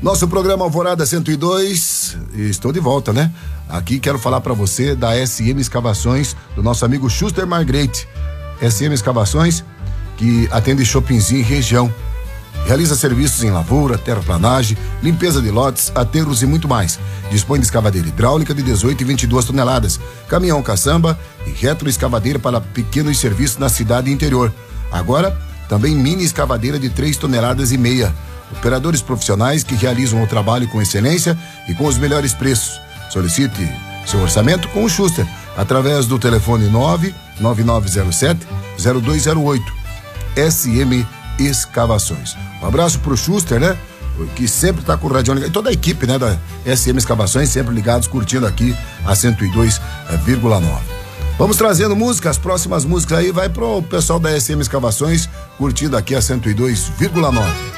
Nosso programa Alvorada 102, estou de volta, né? Aqui quero falar para você da SM Escavações, do nosso amigo Schuster Margrete. SM Escavações, que atende Shoppingzinho e região. Realiza serviços em lavoura, terraplanagem, limpeza de lotes, aterros e muito mais. Dispõe de escavadeira hidráulica de 18 e 22 toneladas, caminhão caçamba e retroescavadeira para pequenos serviços na cidade e interior. Agora, também mini escavadeira de 3 toneladas e meia. Operadores profissionais que realizam o trabalho com excelência e com os melhores preços. Solicite seu orçamento com o Schuster através do telefone 99907-0208. SM Escavações. Um abraço pro Schuster, né? Que sempre tá com o rádio ligado. E toda a equipe, né, da SM Escavações, sempre ligados, curtindo aqui a 102,9. Vamos trazendo música, as próximas músicas aí vai pro pessoal da SM Escavações, curtindo aqui a 102,9.